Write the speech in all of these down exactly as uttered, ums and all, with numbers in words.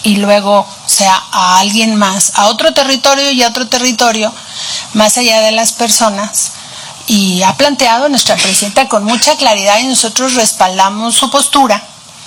y luego sea a alguien más, a otro territorio y a otro territorio, más allá de las personas. Y ha planteado nuestra presidenta con mucha claridad, y nosotros respaldamos su postura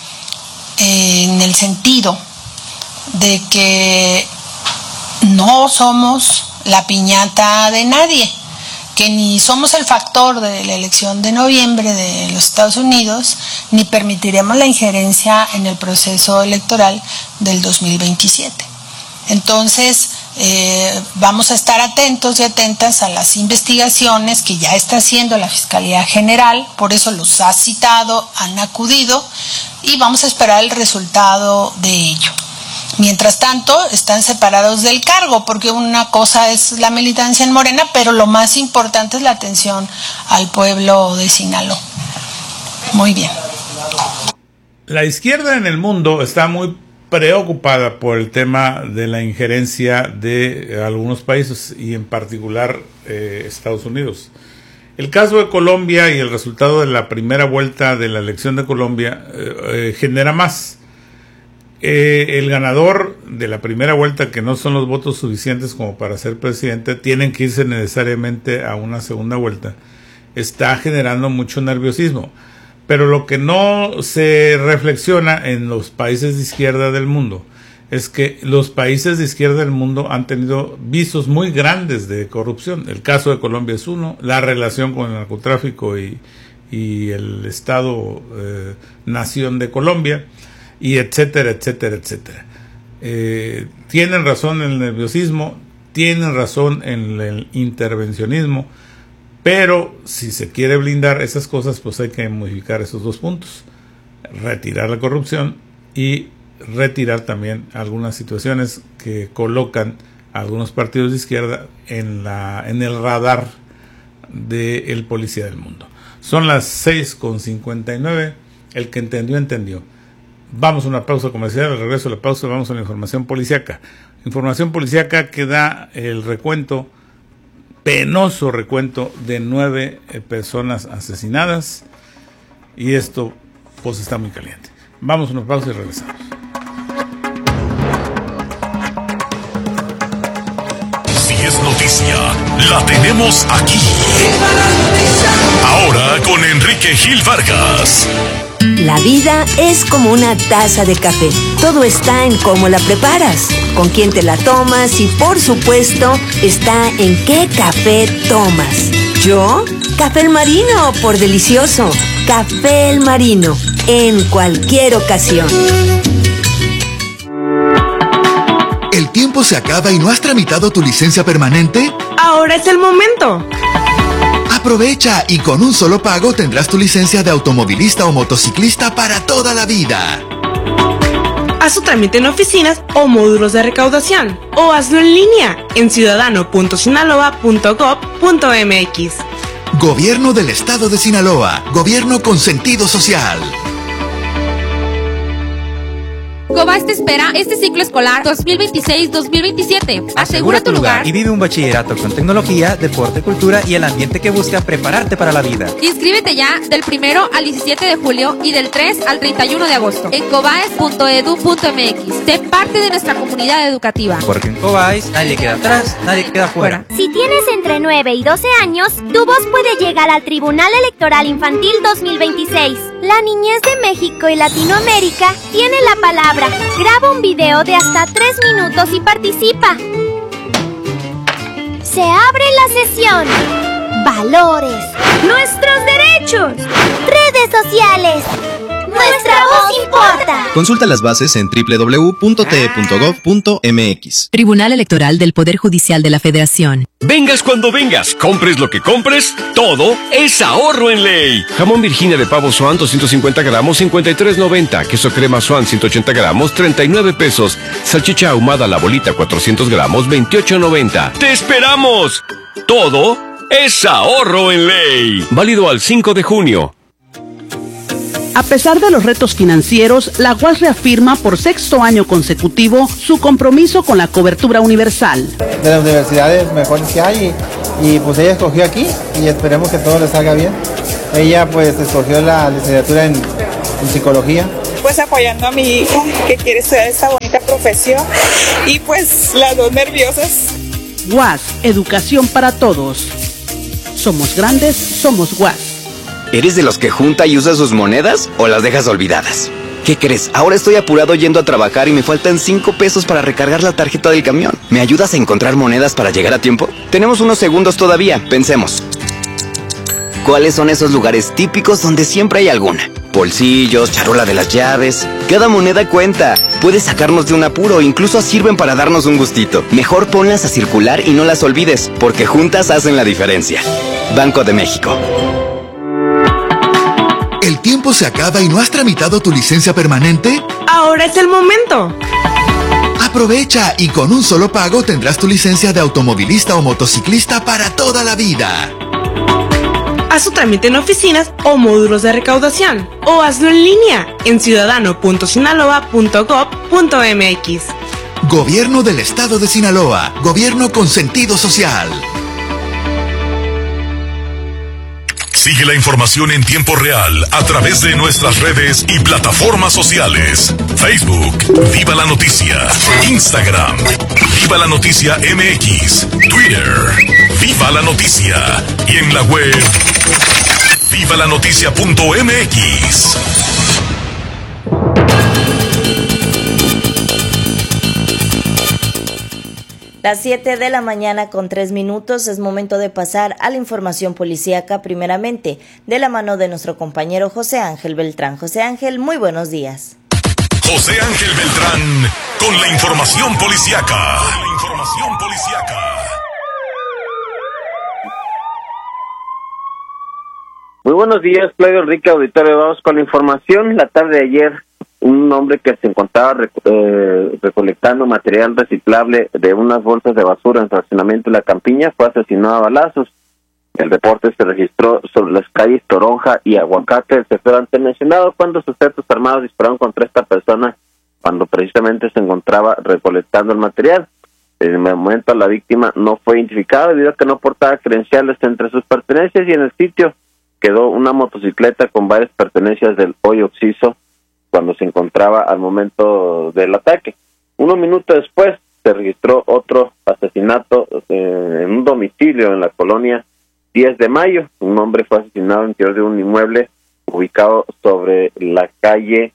eh, en el sentido de que no somos la piñata de nadie, que ni somos el factor de la elección de noviembre de los Estados Unidos, ni permitiremos la injerencia en el proceso electoral del dos mil veintisiete. Entonces, eh, vamos a estar atentos y atentas a las investigaciones que ya está haciendo la Fiscalía General, por eso los ha citado, han acudido, y vamos a esperar el resultado de ello. Mientras tanto, están separados del cargo, porque una cosa es la militancia en Morena, pero lo más importante es la atención al pueblo de Sinaloa. Muy bien. La izquierda en el mundo está muy preocupada por el tema de la injerencia de algunos países, y en particular eh, Estados Unidos. El caso de Colombia y el resultado de la primera vuelta de la elección de Colombia eh, eh, genera más. Eh, el ganador de la primera vuelta, que no son los votos suficientes como para ser presidente, tienen que irse necesariamente a una segunda vuelta, está generando mucho nerviosismo. Pero lo que no se reflexiona en los países de izquierda del mundo es que los países de izquierda del mundo han tenido visos muy grandes de corrupción. El caso de Colombia es uno, la relación con el narcotráfico y, y el Estado eh, Nación de Colombia, y etcétera, etcétera, etcétera. Eh, tienen razón en el nerviosismo, tienen razón en el intervencionismo, pero si se quiere blindar esas cosas, pues hay que modificar esos dos puntos: retirar la corrupción y retirar también algunas situaciones que colocan a algunos partidos de izquierda en la en el radar del policía del mundo. Son las seis con cincuenta y nueve. El que entendió, entendió. Vamos a una pausa comercial. Al regreso de la pausa vamos a la información policíaca. Información policíaca que da el recuento, penoso recuento, de nueve eh, personas asesinadas. Y esto pues está muy caliente. Vamos a una pausa y regresamos. Si es noticia, la tenemos aquí. Ahora con Enrique Gil Vargas. La vida es como una taza de café. Todo está en cómo la preparas, con quién te la tomas y, por supuesto, está en qué café tomas. ¿Yo? Café El Marino, por delicioso. Café El Marino, en cualquier ocasión. ¿El tiempo se acaba y no has tramitado tu licencia permanente? Ahora es el momento. Aprovecha y con un solo pago tendrás tu licencia de automovilista o motociclista para toda la vida. Haz tu trámite en oficinas o módulos de recaudación, o hazlo en línea en ciudadano punto sinaloa punto gob punto mx. Gobierno del Estado de Sinaloa. Gobierno con sentido social. Cobás te espera este ciclo escolar dos mil veintiséis dos mil veintisiete. Asegura tu lugar y vive un bachillerato con tecnología, deporte, cultura y el ambiente que busca prepararte para la vida. Inscríbete ya del primero al diecisiete de julio y del tres al treinta y uno de agosto en cobaes punto edu punto mx. Sé parte de nuestra comunidad educativa. Porque en Cobaes nadie queda atrás, nadie queda fuera. Si tienes entre nueve y doce años, tu voz puede llegar al Tribunal Electoral Infantil dos mil veintiséis. La niñez de México y Latinoamérica tiene la palabra. Graba un video de hasta tres minutos y participa. Se abre la sesión. Valores. Nuestros derechos. Redes sociales. Nuestra voz importa. Consulta las bases en doble u doble u doble u punto t e punto gob punto mx. Tribunal Electoral del Poder Judicial de la Federación. Vengas cuando vengas, compres lo que compres, todo es ahorro en ley. Jamón Virginia de pavo Swan doscientos cincuenta gramos, cincuenta y tres noventa. Queso crema Swan ciento ochenta gramos, treinta y nueve pesos. Salchicha ahumada La Bolita cuatrocientos gramos, veintiocho noventa. ¡Te esperamos! Todo es ahorro en ley. Válido al cinco de junio. A pesar de los retos financieros, la U A S reafirma por sexto año consecutivo su compromiso con la cobertura universal. De las universidades mejores que hay y, y pues ella escogió aquí y esperemos que todo le salga bien. Ella pues escogió la licenciatura en, en psicología. Pues apoyando a mi hija que quiere estudiar esta bonita profesión y pues las dos nerviosas. U A S, educación para todos. Somos grandes, somos U A S. ¿Eres de los que junta y usa sus monedas o las dejas olvidadas? ¿Qué crees? Ahora estoy apurado yendo a trabajar y me faltan cinco pesos para recargar la tarjeta del camión. ¿Me ayudas a encontrar monedas para llegar a tiempo? Tenemos unos segundos todavía, pensemos. ¿Cuáles son esos lugares típicos donde siempre hay alguna? Bolsillos, charola de las llaves. Cada moneda cuenta. Puede sacarnos de un apuro, incluso sirven para darnos un gustito. Mejor ponlas a circular y no las olvides, porque juntas hacen la diferencia. Banco de México. ¿El tiempo se acaba y no has tramitado tu licencia permanente? Ahora es el momento. Aprovecha y con un solo pago tendrás tu licencia de automovilista o motociclista para toda la vida. Haz tu trámite en oficinas o módulos de recaudación o hazlo en línea en ciudadano punto sinaloa punto gob punto mx. Gobierno del Estado de Sinaloa. Gobierno con sentido social. Sigue la información en tiempo real a través de nuestras redes y plataformas sociales. Facebook, Viva la Noticia. Instagram, Viva la Noticia M X. Twitter, Viva la Noticia. Y en la web, viva la noticia punto m x. Las siete de la mañana con tres minutos es momento de pasar a la información policíaca primeramente, de la mano de nuestro compañero José Ángel Beltrán. José Ángel, muy buenos días. José Ángel Beltrán con la información policíaca. La información policíaca. Muy buenos días, Claudio Enrique, auditorio. Vamos con la información. La tarde de ayer, un hombre que se encontraba rec- eh, recolectando material reciclable de unas bolsas de basura en fraccionamiento de La Campiña fue asesinado a balazos. El reporte se registró sobre las calles Toronja y Aguacate del sector antes mencionado, cuando sujetos armados dispararon contra esta persona cuando precisamente se encontraba recolectando el material. En el momento la víctima no fue identificada debido a que no portaba credenciales entre sus pertenencias, y en el sitio quedó una motocicleta con varias pertenencias del hoy occiso cuando se encontraba al momento del ataque. Unos minutos después se registró otro asesinato eh, en un domicilio en la colonia diez de mayo. Un hombre fue asesinado en interior de un inmueble ubicado sobre la calle,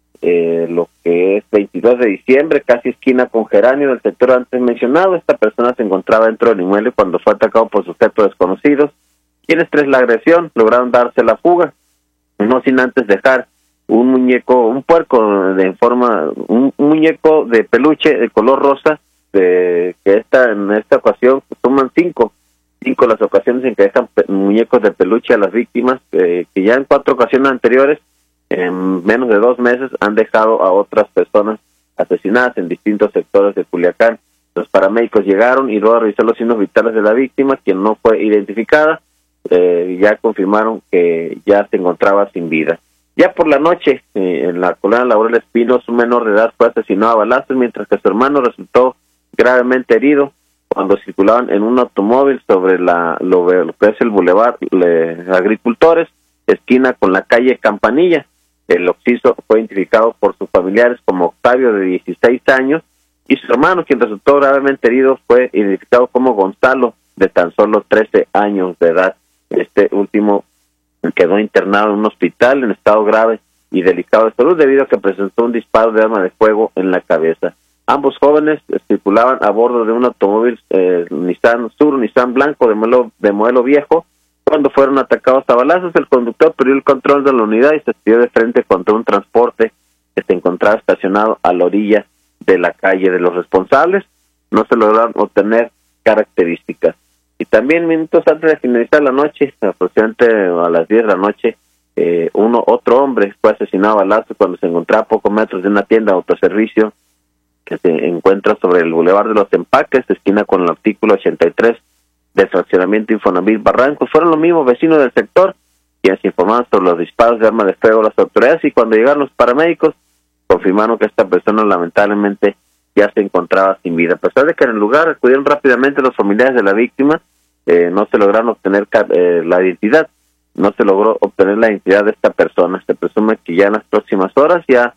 eh, lo que es veintidós de diciembre, casi esquina con Geranio del sector antes mencionado. Esta persona se encontraba dentro del inmueble cuando fue atacado por sujetos desconocidos, quienes tras la agresión lograron darse la fuga, no sin antes dejar un muñeco, un puerco de forma, un, un muñeco de peluche de color rosa, de que esta en esta ocasión suman cinco, cinco las ocasiones en que dejan pe- muñecos de peluche a las víctimas, eh, que ya en cuatro ocasiones anteriores, en menos de dos meses, han dejado a otras personas asesinadas en distintos sectores de Culiacán. Los paramédicos llegaron y luego a revisar los signos vitales de la víctima, quien no fue identificada, eh, ya confirmaron que ya se encontraba sin vida. Ya por la noche, eh, en la colonia Laurel Espinos, un menor de edad fue asesinado a balazos, mientras que su hermano resultó gravemente herido cuando circulaban en un automóvil sobre la lo, lo que es el Boulevard le, Agricultores, esquina con la calle Campanilla. El occiso fue identificado por sus familiares como Octavio, de dieciséis años, y su hermano, quien resultó gravemente herido, fue identificado como Gonzalo, de tan solo trece años de edad. Este último quedó internado en un hospital en estado grave y delicado de salud debido a que presentó un disparo de arma de fuego en la cabeza. Ambos jóvenes circulaban a bordo de un automóvil eh, Nissan Sur, Nissan blanco de modelo, de modelo viejo, cuando fueron atacados a balazos. El conductor perdió el control de la unidad y se estrelló de frente contra un transporte que se encontraba estacionado a la orilla de la calle. De los responsables no se lograron obtener características. Y también minutos antes de finalizar la noche, aproximadamente a las diez de la noche, eh, uno otro hombre fue asesinado a balazos cuando se encontraba a pocos metros de una tienda de autoservicio que se encuentra sobre el Boulevard de los Empaques, esquina con el artículo ochenta y tres del fraccionamiento Infonavit Barrancos. Fueron los mismos vecinos del sector quienes informaron sobre los disparos de arma de fuego a las autoridades, y cuando llegaron los paramédicos confirmaron que esta persona lamentablemente ya se encontraba sin vida. A pesar de que en el lugar acudieron rápidamente los familiares de la víctima, eh, no se lograron obtener eh, la identidad, no se logró obtener la identidad de esta persona. Se presume que ya en las próximas horas ya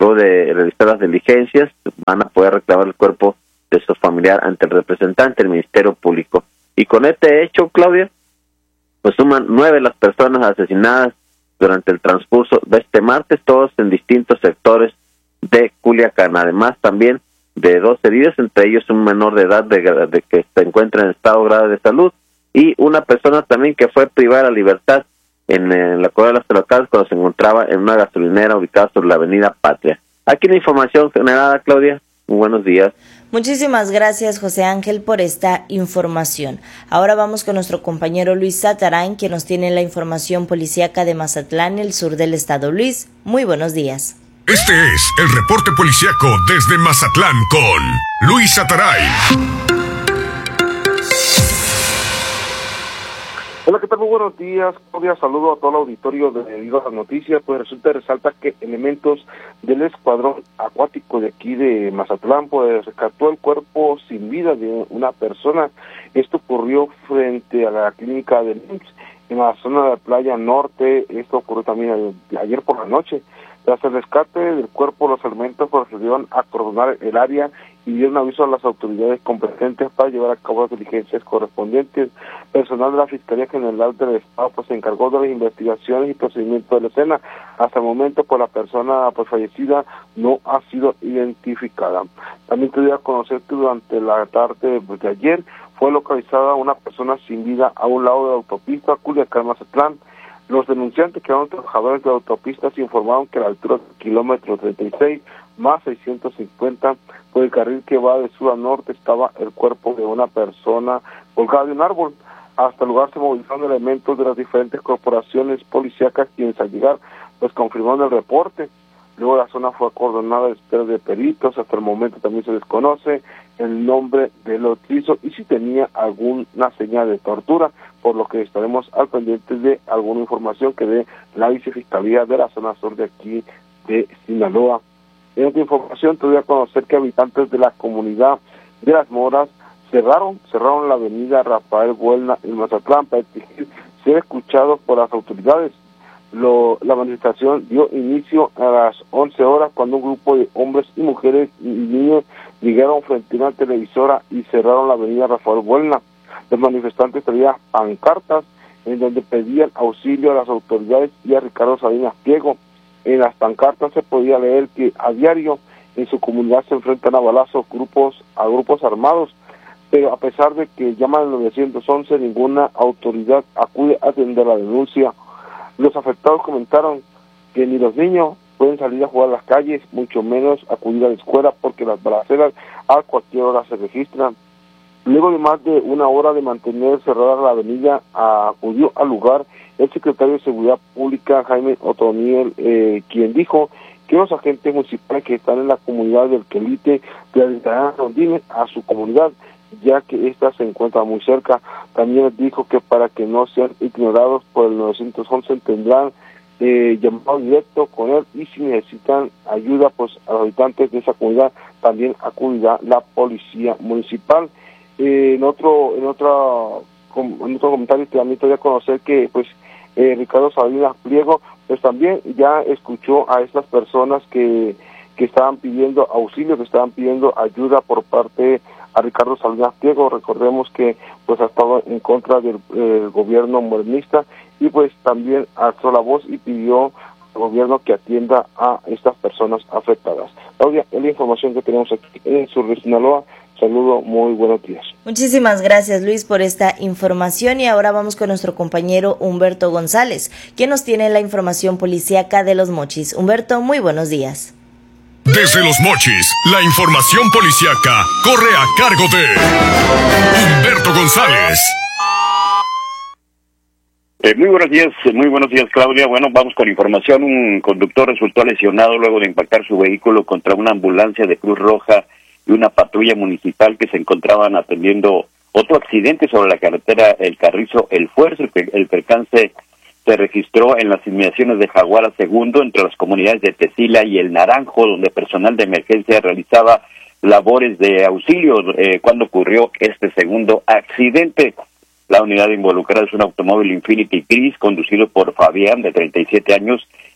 luego de realizar las diligencias, van a poder reclamar el cuerpo de su familiar ante el representante del Ministerio Público. Y con este hecho, Claudia, pues suman nueve las personas asesinadas durante el transcurso de este martes, todos en distintos sectores de Culiacán. Además, también de dos heridos, entre ellos un menor de edad de, de que se encuentra en estado grave de salud, y una persona también que fue privada de la libertad en, en la Colonia de las Pelotas cuando se encontraba en una gasolinera ubicada sobre la avenida Patria. Aquí la información generada, Claudia. Muy buenos días. Muchísimas gracias, José Ángel, por esta información. Ahora vamos con nuestro compañero Luis Satarain, que nos tiene la información policíaca de Mazatlán, el sur del estado. Luis, muy buenos días. Este es el reporte policíaco desde Mazatlán con Luis Satarain. Hola, ¿qué tal? Muy buenos días. Cordial saludo a todo el auditorio de Viva las Noticias. Pues resulta y resalta que elementos del escuadrón acuático de aquí de Mazatlán pues rescató el cuerpo sin vida de una persona. Esto ocurrió frente a la clínica del I M S S en la zona de la playa norte. Esto ocurrió también ayer por la noche. Tras el rescate del cuerpo, los elementos procedieron a acordonar el área y dieron aviso a las autoridades competentes para llevar a cabo las diligencias correspondientes. Personal de la Fiscalía General del Estado pues se encargó de las investigaciones y procedimientos de la escena. Hasta el momento, pues la persona pues fallecida no ha sido identificada. También te doy a conocer que durante la tarde pues, de ayer fue localizada una persona sin vida a un lado de la autopista Culiacán-Mazatlán. Los denunciantes, que eran trabajadores de autopistas, informaron que a la altura del kilómetro treinta y seis más seiscientos cincuenta, por el carril que va de sur a norte, estaba el cuerpo de una persona colgada de un árbol. Hasta el lugar se movilizaron elementos de las diferentes corporaciones policíacas, quienes al llegar pues confirmaron el reporte. Luego la zona fue acordonada de espera de peritos. Hasta el momento también se desconoce el nombre del occiso y si tenía alguna señal de tortura, por lo que estaremos al pendiente de alguna información que dé la vicefiscalía de la zona sur de aquí de Sinaloa. En otra información te voy a conocer que habitantes de la comunidad de Las Moras cerraron, cerraron la avenida Rafael Buelna en Mazatlán para exigir ser escuchados por las autoridades. Lo, la manifestación dio inicio a las once horas cuando un grupo de hombres y mujeres y niños llegaron frente a una televisora y cerraron la avenida Rafael Buelna. Los manifestantes traían pancartas en donde pedían auxilio a las autoridades y a Ricardo Salinas Pliego. En las pancartas se podía leer que a diario en su comunidad se enfrentan a balazos grupos a grupos armados, pero a pesar de que llaman al nueve once, ninguna autoridad acude a atender la denuncia. Los afectados comentaron que ni los niños pueden salir a jugar a las calles, mucho menos acudir a la escuela, porque las balaceras a cualquier hora se registran. Luego de más de una hora de mantener cerrada la avenida, acudió al lugar el secretario de Seguridad Pública, Jaime Otoniel, eh, quien dijo que los agentes municipales que están en la comunidad del Quelite realizarán rondines a su comunidad, ya que ésta se encuentra muy cerca. También dijo que para que no sean ignorados por el nueve once tendrán eh, llamado directo con él, y si necesitan ayuda pues a los habitantes de esa comunidad también acudirá la policía municipal. Eh, en otro en otro en otro comentario también te voy a conocer que pues eh, Ricardo Salinas Pliego pues también ya escuchó a estas personas que que estaban pidiendo auxilio, que estaban pidiendo ayuda por parte a Ricardo Salinas Pliego. Recordemos que pues ha estado en contra del eh, gobierno morenista y pues también alzó la voz y pidió al gobierno que atienda a estas personas afectadas. Claudia, es la información que tenemos aquí en Sur de Sinaloa. Saludo, muy buenos días. Muchísimas gracias, Luis, por esta información, y ahora vamos con nuestro compañero Humberto González, quien nos tiene la información policíaca de Los Mochis. Humberto, muy buenos días. Desde Los Mochis, la información policíaca corre a cargo de Humberto González. Eh, muy buenos días, muy buenos días, Claudia. Bueno, vamos con información. Un conductor resultó lesionado luego de impactar su vehículo contra una ambulancia de Cruz Roja y una patrulla municipal que se encontraban atendiendo otro accidente sobre la carretera El Carrizo El Fuerzo. El, el percance se registró en las inmediaciones de Jaguara Segundo, entre las comunidades de Tecila y El Naranjo, donde personal de emergencia realizaba labores de auxilio eh, cuando ocurrió este segundo accidente. La unidad involucrada es un automóvil Infiniti gris conducido por Fabián, de treinta y siete años,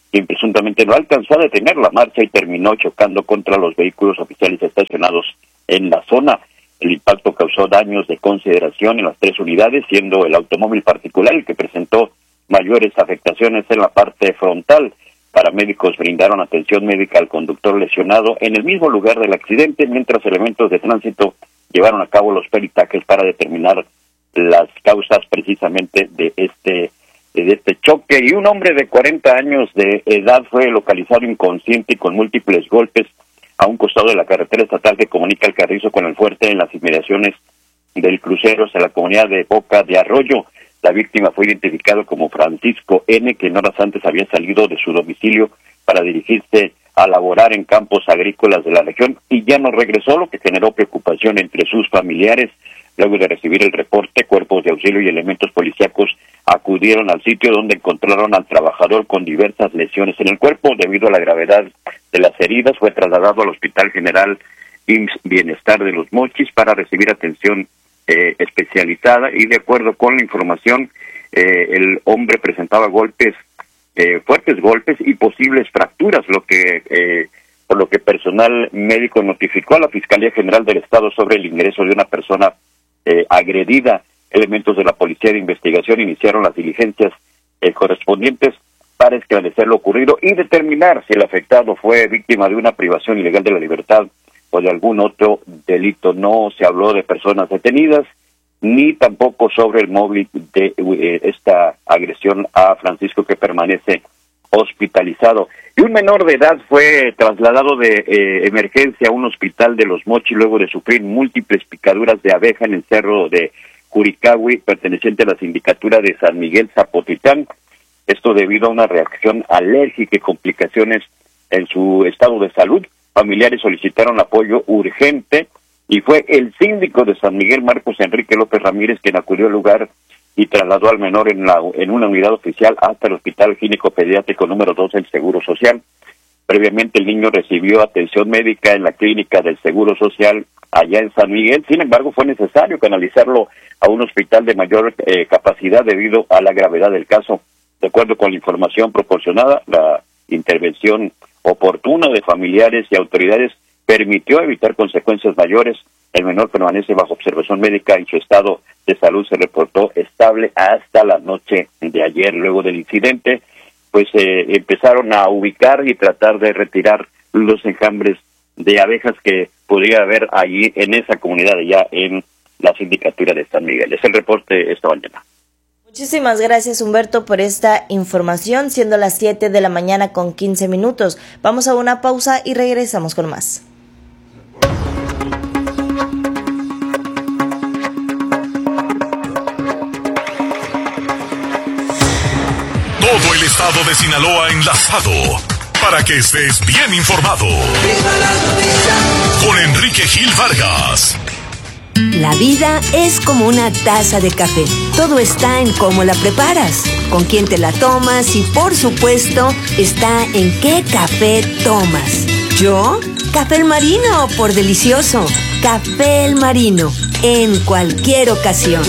quien presuntamente no alcanzó a detener la marcha y terminó chocando contra los vehículos oficiales estacionados en la zona. El impacto causó daños de consideración en las tres unidades, siendo el automóvil particular el que presentó mayores afectaciones en la parte frontal. Paramédicos brindaron atención médica al conductor lesionado en el mismo lugar del accidente, mientras elementos de tránsito llevaron a cabo los peritajes para determinar las causas precisamente de este de este choque. Y un hombre de cuarenta años de edad fue localizado inconsciente y con múltiples golpes a un costado de la carretera estatal que comunica el Carrizo con el Fuerte en las inmediaciones del crucero en la comunidad de Boca de Arroyo. La víctima fue identificado como Francisco N., que en horas antes había salido de su domicilio para dirigirse a laborar en campos agrícolas de la región y ya no regresó, lo que generó preocupación entre sus familiares. Luego de recibir el reporte, cuerpos de auxilio y elementos policíacos acudieron al sitio donde encontraron al trabajador con diversas lesiones en el cuerpo. Debido a la gravedad de las heridas, fue trasladado al Hospital General I M S S Bienestar de Los Mochis para recibir atención eh, especializada, y de acuerdo con la información, eh, el hombre presentaba golpes, eh, fuertes golpes y posibles fracturas, lo que eh, por lo que personal médico notificó a la Fiscalía General del Estado sobre el ingreso de una persona eh, agredida. Elementos de la Policía de Investigación iniciaron las diligencias eh, correspondientes para esclarecer lo ocurrido y determinar si el afectado fue víctima de una privación ilegal de la libertad o de algún otro delito. No se habló de personas detenidas, ni tampoco sobre el móvil de eh, esta agresión a Francisco, que permanece hospitalizado. Y un menor de edad fue trasladado de eh, emergencia a un hospital de Los Mochis luego de sufrir múltiples picaduras de abeja en el cerro de Curicagüi, perteneciente a la sindicatura de San Miguel Zapotitlán. Esto debido a una reacción alérgica y complicaciones en su estado de salud. Familiares solicitaron apoyo urgente y fue el síndico de San Miguel, Marcos Enrique López Ramírez, quien acudió al lugar y trasladó al menor en, la, en una unidad oficial hasta el Hospital Gínico Pediátrico número dos del Seguro Social. Previamente el niño recibió atención médica en la clínica del Seguro Social allá en San Miguel. Sin embargo, fue necesario canalizarlo a un hospital de mayor eh, capacidad debido a la gravedad del caso. De acuerdo con la información proporcionada, la intervención oportuna de familiares y autoridades permitió evitar consecuencias mayores. El menor permanece bajo observación médica y su estado de salud se reportó estable hasta la noche de ayer. Luego del incidente, pues eh, empezaron a ubicar y tratar de retirar los enjambres de abejas que podría haber allí en esa comunidad allá en la sindicatura de San Miguel. Es el reporte esta mañana. Muchísimas gracias, Humberto, por esta información, siendo las siete de la mañana con quince minutos. Vamos a una pausa y regresamos con más. Todo el estado de Sinaloa enlazado para que estés bien informado. Con Enrique Gil Vargas. La vida es como una taza de café. Todo está en cómo la preparas, con quién te la tomas y, por supuesto, está en qué café tomas. ¿Yo? Café El Marino, por delicioso. Café El Marino, en cualquier ocasión.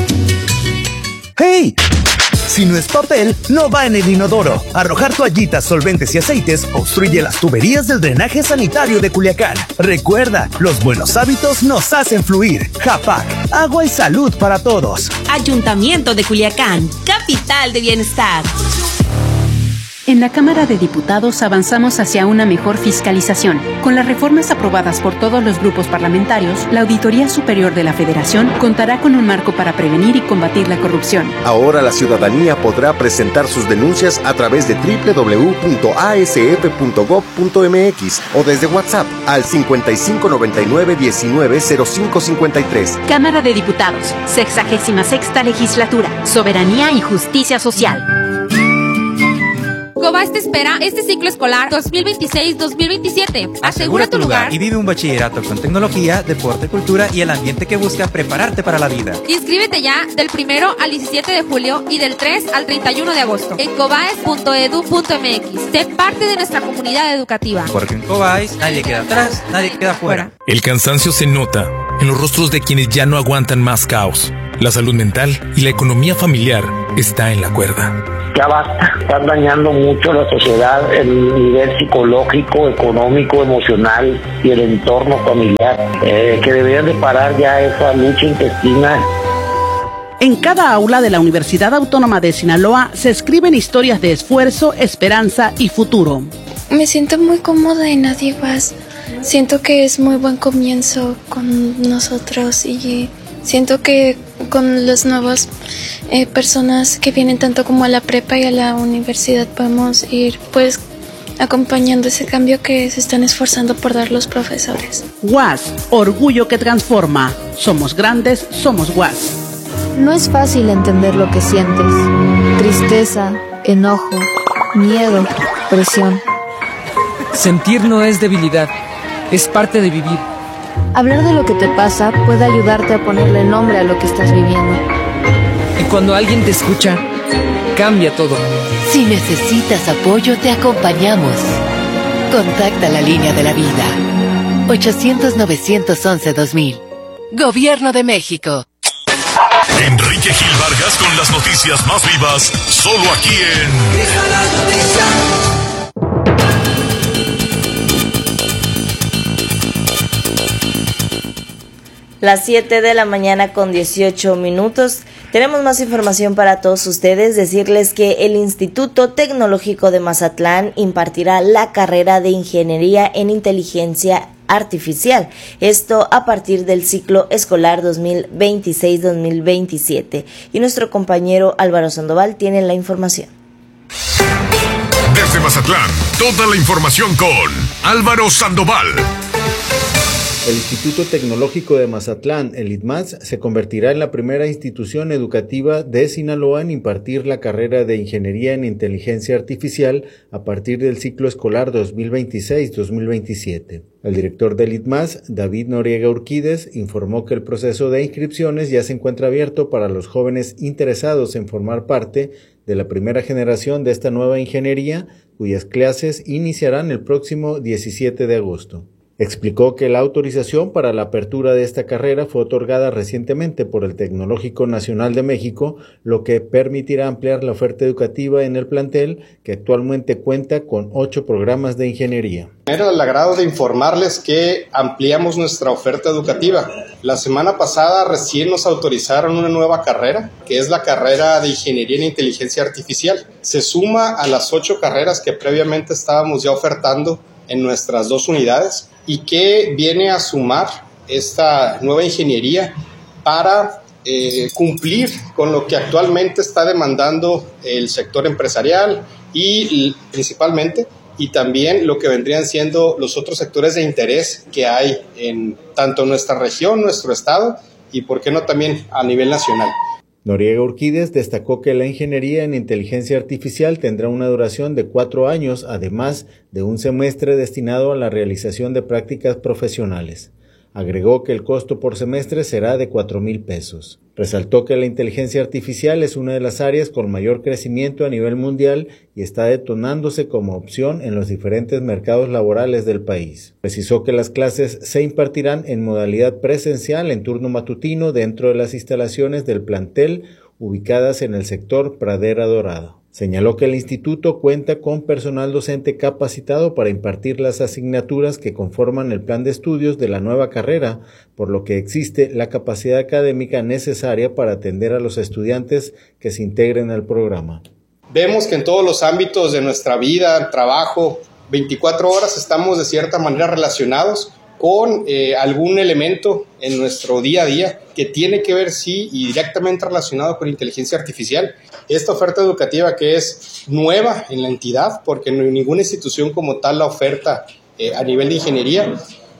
¡Hey! Si no es papel, no va en el inodoro. Arrojar toallitas, solventes y aceites obstruye las tuberías del drenaje sanitario de Culiacán. Recuerda, los buenos hábitos nos hacen fluir. Japac, agua y salud para todos. Ayuntamiento de Culiacán, capital de bienestar. En la Cámara de Diputados avanzamos hacia una mejor fiscalización. Con las reformas aprobadas por todos los grupos parlamentarios, la Auditoría Superior de la Federación contará con un marco para prevenir y combatir la corrupción. Ahora la ciudadanía podrá presentar sus denuncias a través de doble u doble u doble u punto a s f punto gob punto m x o desde WhatsApp al cincuenta y cinco noventa y nueve diecinueve cero cinco cincuenta y tres. Cámara de Diputados, sexagésima sexta legislatura, soberanía y justicia social. Cobás te espera este ciclo escolar dos mil veintiséis dos mil veintisiete. Asegura tu lugar y vive un bachillerato con tecnología, deporte, cultura y el ambiente que busca prepararte para la vida. Inscríbete ya del primero al diecisiete de julio y del tres al treinta y uno de agosto en cobaes punto edu punto m x. Sé parte de nuestra comunidad educativa. Porque en Cobaes nadie queda atrás, nadie queda fuera. El cansancio se nota en los rostros de quienes ya no aguantan más caos. la salud mental y la economía familiar está en la cuerda. Ya basta, están dañando mucho la sociedad, el nivel psicológico, económico, emocional y el entorno familiar, eh, que deberían de parar ya esa lucha intestina. En cada aula de la Universidad Autónoma de Sinaloa se escriben historias de esfuerzo, esperanza y futuro. Me siento muy cómoda en Adiguas. Siento que es muy buen comienzo con nosotros y siento que con las nuevas eh, personas que vienen tanto como a la prepa y a la universidad podemos ir pues acompañando ese cambio que se están esforzando por dar los profesores. U A S, orgullo que transforma. Somos grandes, somos U A S. No es fácil entender lo que sientes. Tristeza, enojo, miedo, presión. Sentir no es debilidad, es parte de vivir. Hablar de lo que te pasa puede ayudarte a ponerle nombre a lo que estás viviendo. Y cuando alguien te escucha, cambia todo. Si necesitas apoyo, te acompañamos. Contacta la línea de la vida. ochocientos, novecientos once, dos mil. Gobierno de México. Enrique Gil Vargas con las noticias más vivas, solo aquí en... Las siete de la mañana con dieciocho minutos. Tenemos más información para todos ustedes. Decirles que el Instituto Tecnológico de Mazatlán impartirá la carrera de Ingeniería en Inteligencia Artificial. Esto a partir del ciclo escolar dos mil veintiséis dos mil veintisiete. Y nuestro compañero Álvaro Sandoval tiene la información. Desde Mazatlán, toda la información con Álvaro Sandoval. El Instituto Tecnológico de Mazatlán, el I T M A S, se convertirá en la primera institución educativa de Sinaloa en impartir la carrera de Ingeniería en Inteligencia Artificial a partir del ciclo escolar dos mil veintiséis dos mil veintisiete. El director del I T M A S, David Noriega Urquídez, informó que el proceso de inscripciones ya se encuentra abierto para los jóvenes interesados en formar parte de la primera generación de esta nueva ingeniería, cuyas clases iniciarán el próximo diecisiete de agosto. Explicó que la autorización para la apertura de esta carrera fue otorgada recientemente por el Tecnológico Nacional de México, lo que permitirá ampliar la oferta educativa en el plantel, que actualmente cuenta con ocho programas de ingeniería. Era el agrado de informarles que ampliamos nuestra oferta educativa. La semana pasada recién nos autorizaron una nueva carrera, que es la carrera de Ingeniería en Inteligencia Artificial. Se suma a las ocho carreras que previamente estábamos ya ofertando en nuestras dos unidades y que viene a sumar esta nueva ingeniería para eh, cumplir con lo que actualmente está demandando el sector empresarial y principalmente y también lo que vendrían siendo los otros sectores de interés que hay en tanto nuestra región, nuestro estado y por qué no también a nivel nacional. Noriega Urquídez destacó que la ingeniería en inteligencia artificial tendrá una duración de cuatro años, además de un semestre destinado a la realización de prácticas profesionales. Agregó que el costo por semestre será de cuatro mil pesos. Resaltó que la inteligencia artificial es una de las áreas con mayor crecimiento a nivel mundial y está detonándose como opción en los diferentes mercados laborales del país. Precisó que las clases se impartirán en modalidad presencial en turno matutino dentro de las instalaciones del plantel ubicadas en el sector Pradera Dorada. Señaló que el instituto cuenta con personal docente capacitado para impartir las asignaturas que conforman el plan de estudios de la nueva carrera, por lo que existe la capacidad académica necesaria para atender a los estudiantes que se integren al programa. Vemos que en todos los ámbitos de nuestra vida, trabajo, veinticuatro horas estamos de cierta manera relacionados con eh, algún elemento en nuestro día a día que tiene que ver, sí, y directamente relacionado con inteligencia artificial. Esta oferta educativa que es nueva en la entidad, porque no hay ninguna institución como tal la oferta eh, a nivel de ingeniería,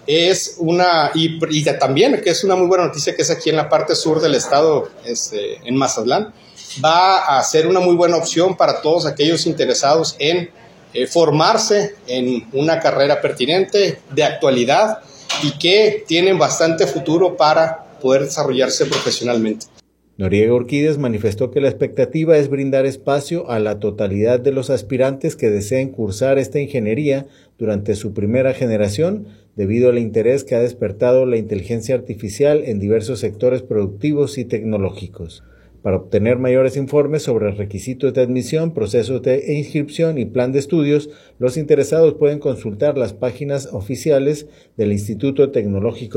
es una, y, y también, que es una muy buena noticia, que es aquí en la parte sur del estado, este, en Mazatlán, va a ser una muy buena opción para todos aquellos interesados en Eh, formarse en una carrera pertinente, de actualidad y que tienen bastante futuro para poder desarrollarse profesionalmente. Noriega Urquídez manifestó que la expectativa es brindar espacio a la totalidad de los aspirantes que deseen cursar esta ingeniería durante su primera generación, debido al interés que ha despertado la inteligencia artificial en diversos sectores productivos y tecnológicos. Para obtener mayores informes sobre requisitos de admisión, procesos de inscripción y plan de estudios, los interesados pueden consultar las páginas oficiales del Instituto Tecnológico